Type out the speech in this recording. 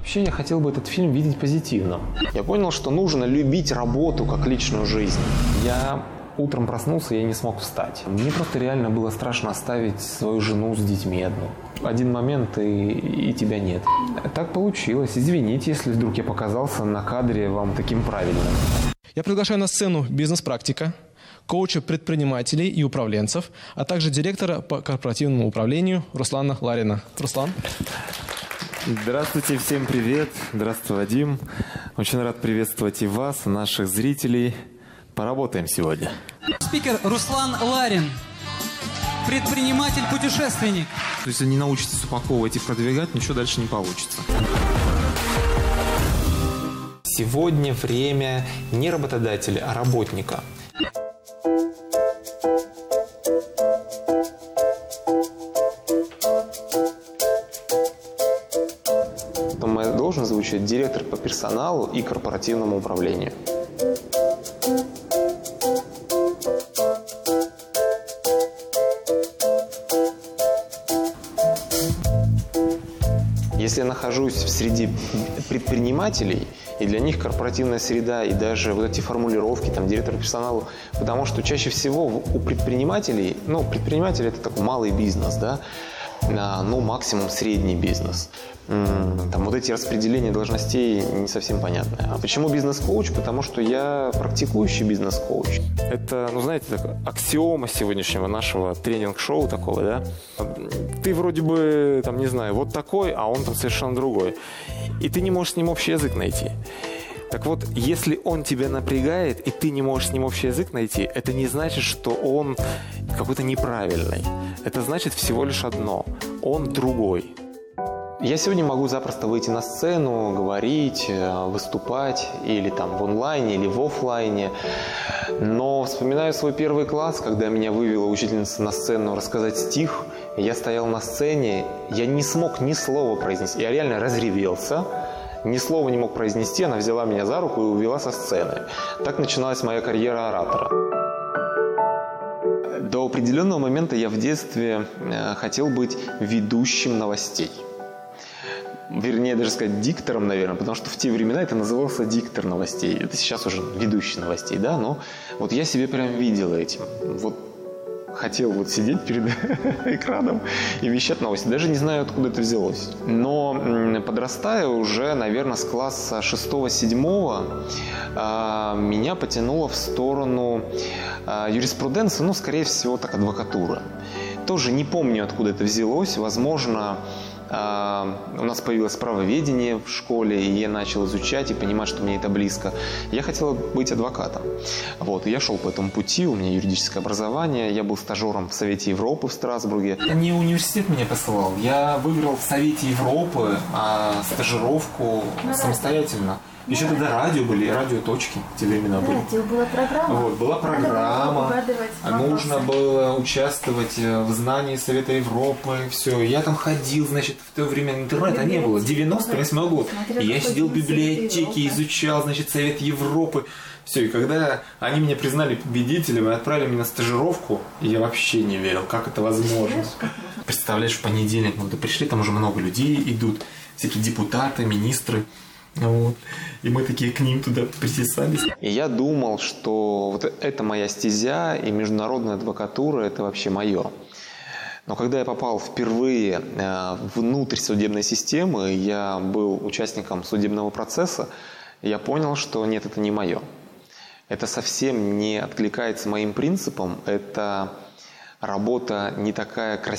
Вообще, я хотел бы этот фильм видеть позитивно. Я понял, что нужно любить работу как личную жизнь. Я утром проснулся, я не смог встать. Мне просто реально было страшно оставить свою жену с детьми одну. Один момент, и тебя нет. Так получилось. Извините, если вдруг я показался на кадре вам таким правильным. Я приглашаю на сцену бизнес-практика, коуча предпринимателей и управленцев, а также директора по корпоративному управлению Руслана Ларина. Руслан. Здравствуйте, всем привет. Здравствуй, Вадим. Очень рад приветствовать и вас, и наших зрителей. Поработаем сегодня. Спикер Руслан Ларин. Предприниматель-путешественник. Если не научитесь упаковывать и продвигать, ничего дальше не получится. Сегодня время не работодателя, а работника. Моя должность звучит директор по персоналу и корпоративному управлению. Если я нахожусь в среде предпринимателей, и для них корпоративная среда, и даже вот эти формулировки, там, директор персонала, потому что чаще всего у предпринимателей, предприниматели – это такой малый бизнес, да, максимум средний бизнес. Там вот эти распределения должностей не совсем понятны. А почему бизнес-коуч? Потому что я практикующий бизнес-коуч. Это, знаете, так, аксиома сегодняшнего нашего тренинг-шоу такого, да? Ты вроде бы, там, не знаю, вот такой, а он там совершенно другой. И ты не можешь с ним общий язык найти. Так вот, если он тебя напрягает, и ты не можешь с ним общий язык найти, это не значит, что он какой-то неправильный. Это значит всего лишь одно – он другой. Я сегодня могу запросто выйти на сцену, говорить, выступать или там в онлайне, или в офлайне. Но вспоминаю свой первый класс, когда меня вывела учительница на сцену рассказать стих. Я стоял на сцене, я не смог ни слова произнести. Я реально разревелся, ни слова не мог произнести. Она взяла меня за руку и увела со сцены. Так начиналась моя карьера оратора. До определенного момента я в детстве хотел быть ведущим новостей. Вернее, даже сказать диктором, наверное, потому что в те времена это назывался диктор новостей. Это сейчас уже ведущий новостей, да, но вот я себе прям видел этим. Вот хотел вот сидеть перед экраном и вещать новости. Даже не знаю, откуда это взялось. Но подрастая уже, наверное, с класса 6-7 меня потянуло в сторону юриспруденции, скорее всего, так, адвокатура. Тоже не помню, откуда это взялось. Возможно, у нас появилось правоведение в школе, и я начал изучать и понимать, что мне это близко. Я хотел быть адвокатом. Вот, и я шел по этому пути, у меня юридическое образование, я был стажером в Совете Европы в Страсбурге. Это не университет меня посылал, я выиграл в Совете Европы стажировку самостоятельно. Еще тогда радио были, радиоточки в те времена были. Радио была программа. Вот, была программа. Нужно было участвовать в знании Совета Европы. Все. Я там ходил, значит, в то время интернета не было. 98 год. И я сидел в библиотеке, изучал, значит, Совет Европы. Все. И когда они меня признали победителем и отправили меня на стажировку, я вообще не верил, как это возможно. Представляешь, в понедельник мы пришли, там уже много людей идут, всякие депутаты, министры. Вот. И мы такие к ним туда притесались. И я думал, что вот это моя стезя, и международная адвокатура – это вообще мое. Но когда я попал впервые внутрь судебной системы, я был участником судебного процесса, я понял, что нет, это не мое. Это совсем не откликается моим принципам, это работа не такая красивая.